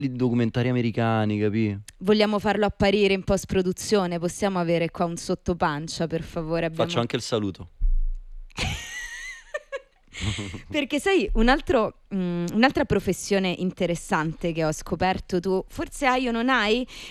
i documentari americani, capì? Vogliamo farlo apparire in post-produzione? Possiamo avere qua un sottopancia, per favore? Faccio anche il saluto. Perché sai, un'altra professione interessante che ho scoperto tu, forse hai o non hai,